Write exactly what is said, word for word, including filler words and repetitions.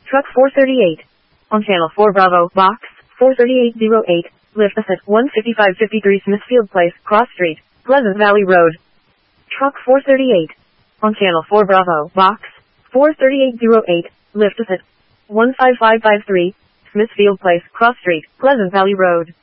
Truck four thirty-eight. On Channel four Bravo, Box four thirty-eight oh eight, lift us at one fifty-five fifty-three Smithfield Place, Cross Street, Pleasant Valley Road. Truck four thirty-eight. On Channel four Bravo, Box four thirty-eight oh eight, lift us at one five five five three, Smithfield Place, Cross Street, Pleasant Valley Road.